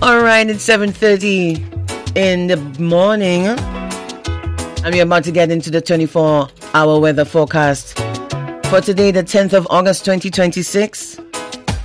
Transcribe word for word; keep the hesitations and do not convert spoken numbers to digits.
All right, it's seven thirty in the morning. And we're about to get into the twenty-four hour weather forecast for today, the tenth of August, twenty twenty-six.